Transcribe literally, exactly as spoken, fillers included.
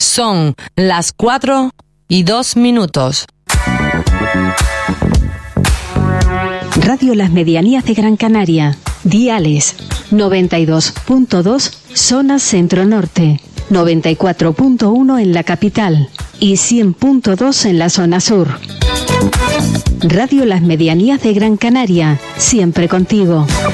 Son las cuatro y dos minutos. Radio Las Medianías de Gran Canaria. Diales noventa y dos punto dos, zona centro-norte, noventa y cuatro punto uno en la capital y cien punto dos en la zona sur. Radio Las Medianías de Gran Canaria, siempre contigo.